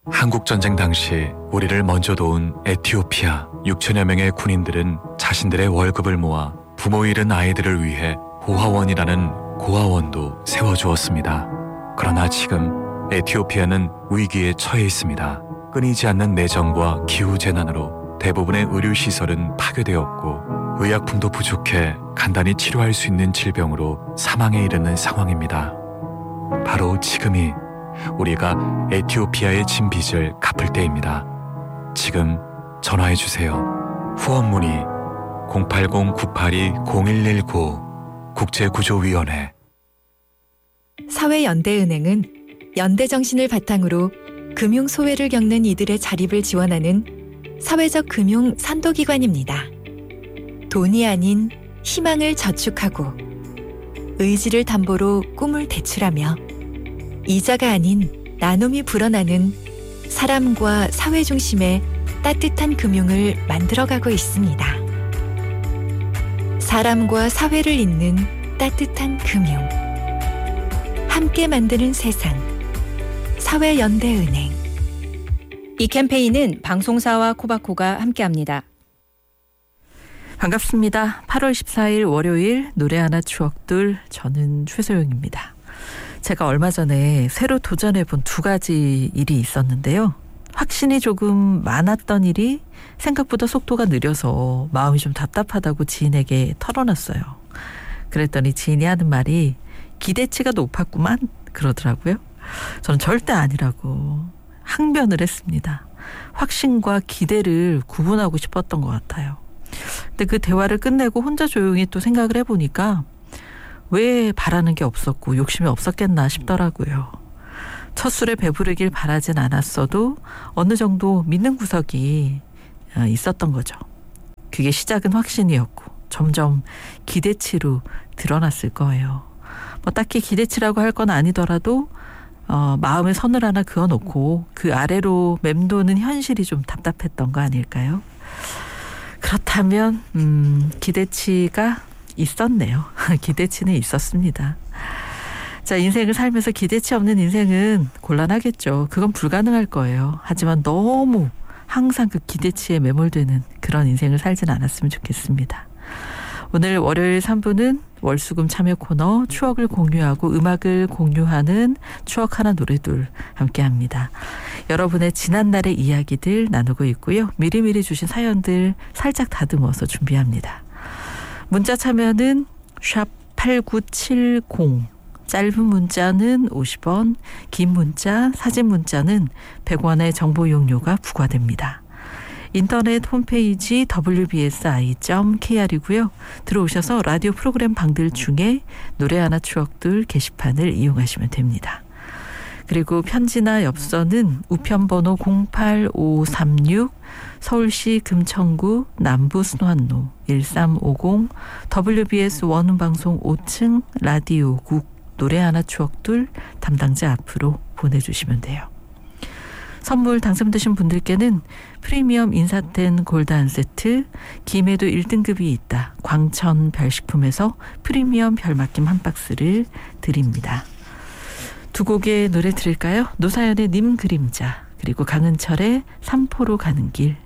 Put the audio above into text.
한국전쟁 당시 우리를 먼저 도운 에티오피아 6천여 명의 군인들은 자신들의 월급을 모아 부모 잃은 아이들을 위해 고아원이라는 고아원도 세워주었습니다. 그러나 지금 에티오피아는 위기에 처해 있습니다. 끊이지 않는 내전과 기후재난으로 대부분의 의료시설은 파괴되었고 의약품도 부족해 간단히 치료할 수 있는 질병으로 사망에 이르는 상황입니다. 바로 지금이 우리가 에티오피아의 진 빚을 갚을 때입니다. 지금 전화해주세요. 후원 문의 080-982-0119 국제구조위원회. 사회연대은행은 연대정신을 바탕으로 금융소외를 겪는 이들의 자립을 지원하는 사회적 금융 선도기관입니다. 돈이 아닌 희망을 저축하고 의지를 담보로 꿈을 대출하며 이자가 아닌 나눔이 불어나는 사람과 사회 중심의 따뜻한 금융을 만들어가고 있습니다. 사람과 사회를 잇는 따뜻한 금융. 함께 만드는 세상. 사회연대은행. 이 캠페인은 방송사와 코바코가 함께합니다. 반갑습니다. 8월 14일 월요일 노래 하나 추억들, 저는 최소영입니다. 제가 얼마 전에 새로 도전해본 2가지 일이 있었는데요. 확신이 조금 많았던 일이 생각보다 속도가 느려서 마음이 좀 답답하다고 지인에게 털어놨어요. 그랬더니 지인이 하는 말이 기대치가 높았구만 그러더라고요. 저는 절대 아니라고 항변을 했습니다. 확신과 기대를 구분하고 싶었던 것 같아요. 근데 그 대화를 끝내고 혼자 조용히 또 생각을 해보니까 왜 바라는 게 없었고 욕심이 없었겠나 싶더라고요. 첫 술에 배부르길 바라진 않았어도 어느 정도 믿는 구석이 있었던 거죠. 그게 시작은 확신이었고 점점 기대치로 드러났을 거예요. 뭐 딱히 기대치라고 할 건 아니더라도 마음에 선을 하나 그어놓고 그 아래로 맴도는 현실이 좀 답답했던 거 아닐까요? 그렇다면 기대치가 있었네요. 기대치는 있었습니다. 자, 인생을 살면서 기대치 없는 인생은 곤란하겠죠. 그건 불가능할 거예요. 하지만 너무 항상 그 기대치에 매몰되는 그런 인생을 살진 않았으면 좋겠습니다. 오늘 월요일 3부는 월수금 참여 코너 추억을 공유하고 음악을 공유하는 추억 하나 노래둘 함께합니다. 여러분의 지난날의 이야기들 나누고 있고요. 미리미리 주신 사연들 살짝 다듬어서 준비합니다. 문자 참여는 샵 8970, 짧은 문자는 50원, 긴 문자, 사진 문자는 100원의 정보 이용료가 부과됩니다. 인터넷 홈페이지 wbsi.kr이고요. 들어오셔서 라디오 프로그램 방들 중에 노래 하나 추억들 게시판을 이용하시면 됩니다. 그리고 편지나 엽서는 우편번호 08536 서울시 금천구 남부 순환로 1350 WBS 원음방송 5층 라디오국 노래 하나 추억들 담당자 앞으로 보내주시면 돼요. 선물 당첨되신 분들께는 프리미엄 인사텐 골드 한 세트, 김에도 1등급이 있다 광천 별식품에서 프리미엄 별맛김 한 박스를 드립니다. 두 곡의 노래 들을까요? 노사연의 님 그림자, 그리고 강은철의 삼포로 가는 길.